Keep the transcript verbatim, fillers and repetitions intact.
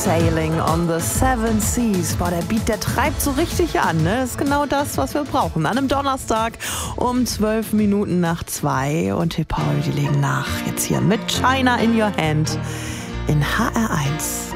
Sailing on the Seven Seas. Boah, der Beat, der treibt so richtig an, ne? Das ist genau das, was wir brauchen. An einem Donnerstag um zwölf Minuten nach zwei. Und Hey Paul, die legen nach. Jetzt hier mit China in Your Hand in H R eins.